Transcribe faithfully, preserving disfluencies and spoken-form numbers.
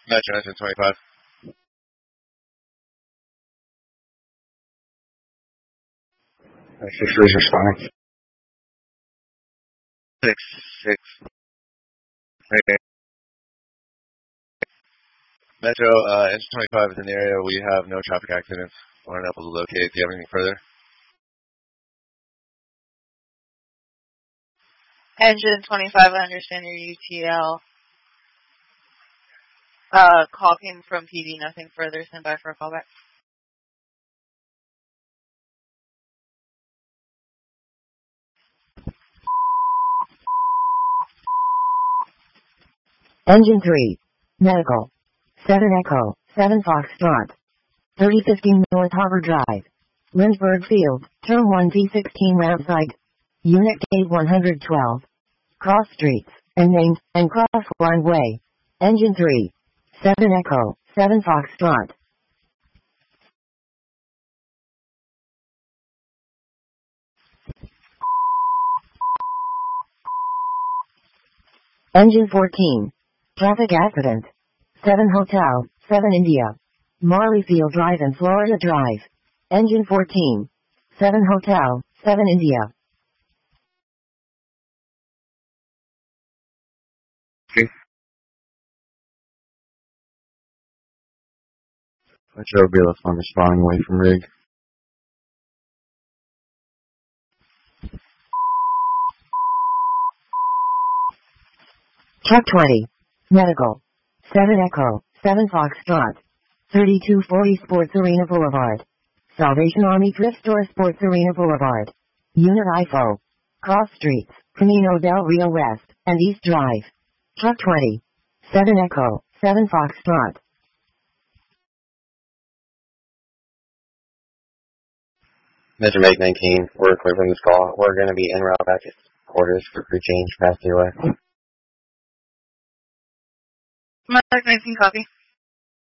Metro engine twenty-five. Six three is responding. Six six. Okay. Metro uh, engine twenty-five is in the area. We have no traffic accidents. We're unable to locate. Do you have anything further? Engine twenty-five, I understand your U T L. Uh, caulking from P D, nothing further. Stand by for a callback. Engine three. Medical. seven Echo, seven Foxtrot. thirty fifteen North Harbor Drive. Lynchburg Field, turn one T sixteen route side. Unit gate one hundred twelve. Cross streets, and named, and cross line way. Engine three. seven Echo, seven Foxtrot. Engine fourteen. Traffic accident. seven Hotel, seven India. Marleyfield Drive and Florida Drive. Engine fourteen. seven Hotel, seven India. Okay. Metro B L F one responding away from rig. Truck twenty. Medical. seven Echo, seven Foxtrot. thirty-two forty Sports Arena Boulevard. Salvation Army Thrift Store Sports Arena Boulevard. Unit I F O. Cross streets, Camino del Rio West, and East Drive. Truck twenty. seven Echo, seven Foxtrot. Metro eight nineteen, we're clear from this call. We're going to be en route back at quarters for crew change past the way. Mike nineteen, copy.